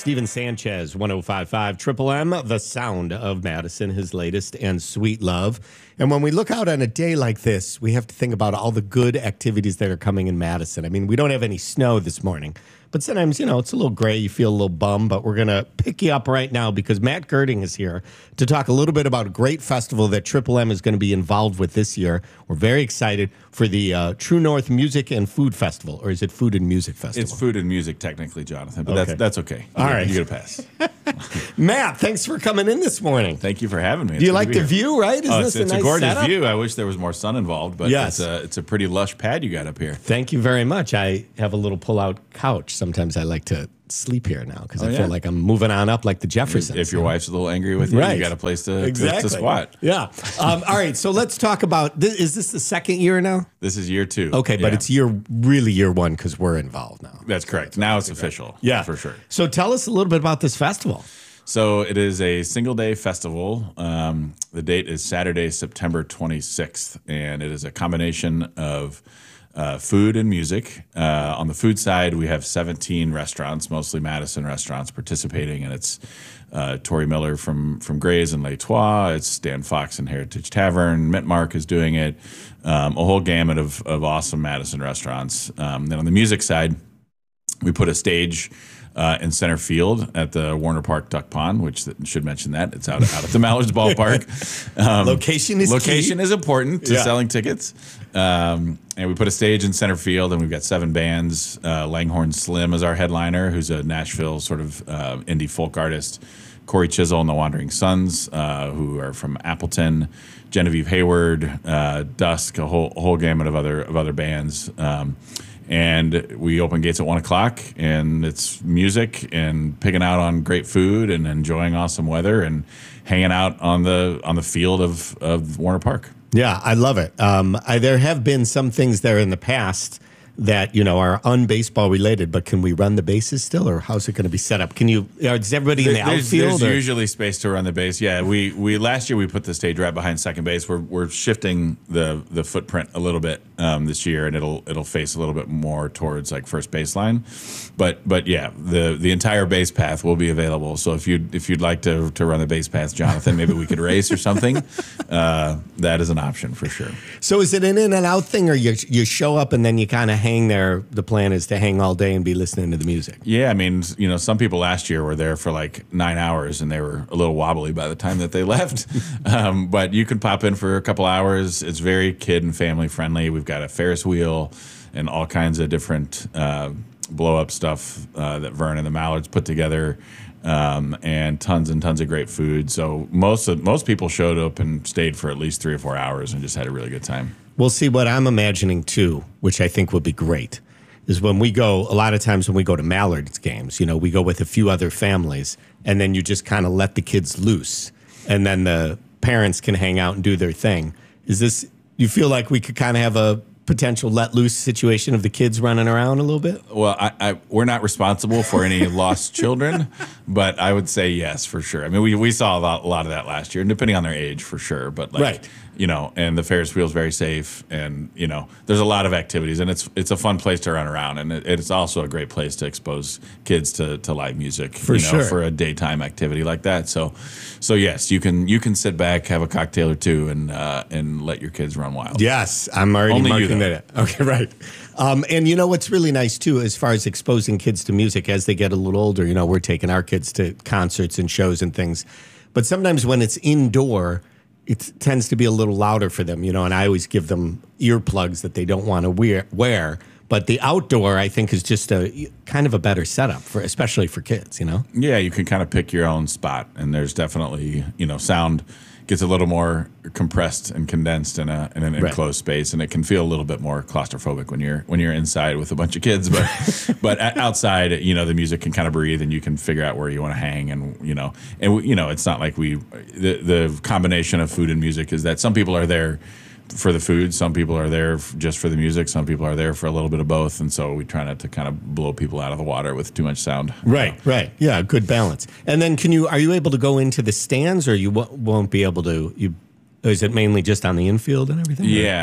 Steven Sanchez, 105.5 Triple M, the sound of Madison, his latest, and Sweet Love. And when we look out on a day like this, we have to think about all the good activities that are coming in Madison. I mean, we don't have any snow this morning, but sometimes, it's a little gray. You feel a little bummed, but we're going to pick you up right now because Matt Girding is here to talk a little bit about a great festival that Triple M is going to be involved with this year. We're very excited for the True North Music and Food Festival, or is it Food and Music Festival? It's Food and Music, technically, Jonathan, but that's okay. All right. You get a pass. Matt, thanks for coming in this morning. Thank you for having me. Do you like the view, right? It's a nice a gorgeous setup? view. I wish there was more sun involved, but yes. it's a pretty lush pad you got up here. Thank you very much. I have a little pull-out couch. Sometimes I like to sleep here now because I feel like I'm moving on up like the Jeffersons. If your wife's a little angry with you, right. You got a place to squat. Yeah. All right. So let's talk about this. Is this the second year now? This is year 2. Okay, but it's really year 1 because we're involved now. That's correct. Now it's official. Yeah, for sure. So tell us a little bit about this festival. So it is a single-day festival. The date is Saturday, September 26th, and it is a combination of food and music. On the food side, we have 17 restaurants, mostly Madison restaurants, participating, and it's Tori Miller from Gray's and Les Trois. It's Dan Fox and Heritage Tavern. Mint Mark is doing it. A whole gamut of awesome Madison restaurants. Then on the music side, we put a stage in center field at the Warner Park Duck Pond, which should mention that it's out at the Mallards Ballpark. Location is important to selling tickets. And we put a stage in center field, and we've got 7 bands. Langhorne Slim is our headliner, who's a Nashville sort of indie folk artist. Corey Chisel and the Wandering Sons, who are from Appleton. Genevieve Hayward, Dusk, a whole gamut of other bands. And we open gates at 1 o'clock, and it's music and picking out on great food and enjoying awesome weather and hanging out on the field of Warner Park. Yeah, I love it. There have been some things there in the past that are un-baseball related, but can we run the bases still, or how's it going to be set up? Is everybody in the outfield? There's usually space to run the base. Yeah, we last year we put the stage right behind second base. We're shifting the footprint a little bit this year, and it'll face a little bit more towards like first baseline. But yeah, the entire base path will be available. So if you'd like to run the base path, Jonathan, maybe we could race or something. That is an option for sure. So is it an in and out thing, or you show up and then you kind of hang there? The plan is to hang all day and be listening to the music. Yeah, I mean, some people last year were there for like 9 hours and they were a little wobbly by the time that they left. But you could pop in for a couple hours. It's very kid and family friendly. We've got a Ferris wheel and all kinds of different blow up stuff that Vern and the Mallards put together. And tons of great food. So most people showed up and stayed for at least 3 or 4 hours and just had a really good time. We'll see. What I'm imagining too, which I think would be great, is when we go, a lot of times when we go to Mallards games, we go with a few other families, and then you just kind of let the kids loose, and then the parents can hang out and do their thing. You feel like we could kind of have a potential let loose situation of the kids running around a little bit? Well, we're not responsible for any lost children, but I would say yes, for sure. I mean, we saw a lot of that last year, and depending on their age, for sure. But right. And the Ferris wheel is very safe, and there's a lot of activities, and it's a fun place to run around, and it's also a great place to expose kids to live music for sure, for a daytime activity like that. So yes, you can sit back, have a cocktail or two, and let your kids run wild. Yes, I'm already marking that. Okay, right. And what's really nice too, as far as exposing kids to music as they get a little older. We're taking our kids to concerts and shows and things, but sometimes when it's indoor, it tends to be a little louder for them, and I always give them earplugs that they don't want to wear. But the outdoor, I think, is just a kind of a better setup especially for kids, Yeah, you can kind of pick your own spot, and there's definitely, sound gets a little more compressed and condensed in an enclosed space, and it can feel a little bit more claustrophobic when you're inside with a bunch of kids. But outside, the music can kind of breathe, and you can figure out where you want to hang, and it's not like the combination of food and music is that some people are there for the food, some people are there just for the music, some people are there for a little bit of both, and so we try not to kind of blow people out of the water with too much sound. Right. Yeah, good balance. And then are you able to go into the stands, or you won't be able to? Is it mainly just on the infield and everything? Yeah,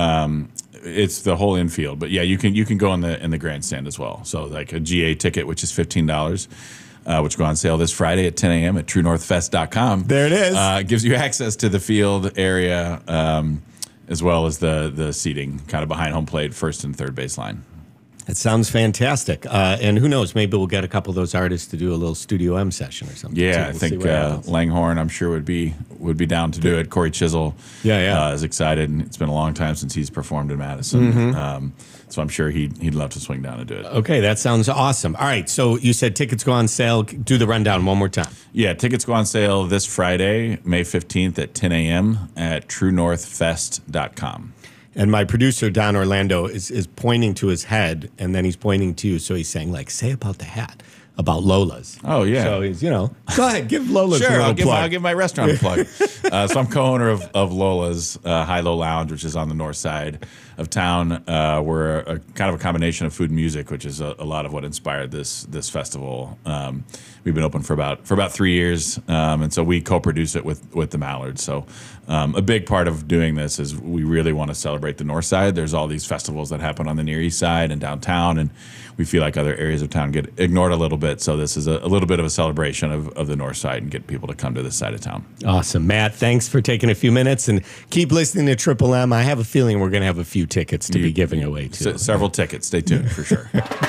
it's the whole infield, but yeah, you can go in the grandstand as well. So like a GA ticket, which is $15. which go on sale this Friday at 10 a.m. at truenorthfest.com. There it is. Gives you access to the field area as well as the seating kind of behind home plate, first and third baseline. It sounds fantastic. And who knows, maybe we'll get a couple of those artists to do a little Studio M session or something. Yeah, too. I We'll think see what happens. Langhorne, I'm sure, would be down to do it. Corey Chisel is excited, and it's been a long time since he's performed in Madison. So I'm sure he'd love to swing down and do it. Okay, that sounds awesome. All right, so you said tickets go on sale. Do the rundown one more time. Yeah, tickets go on sale this Friday, May 15th at 10 a.m. at truenorthfest.com. And my producer, Don Orlando, is pointing to his head, and then he's pointing to you. So he's saying, like, say about the hat, about Lola's. Oh, yeah. So he's, go ahead, give Lola's a Sure, little plug. I'll give my restaurant a plug. So I'm co-owner of Lola's High-Low Lounge, which is on the north side of town. We're a kind of a combination of food and music, which is a lot of what inspired this festival. We've been open for about 3 years, and so we co-produce it with the Mallards. So a big part of doing this is we really want to celebrate the north side. There's all these festivals that happen on the Near East Side and downtown, and we feel like other areas of town get ignored a little bit. So this is a little bit of a celebration of the north side and get people to come to this side of town. Awesome. Matt, thanks for taking a few minutes, and keep listening to Triple M. I have a feeling we're going to have a few tickets to be giving away, too. Several tickets. Stay tuned for sure.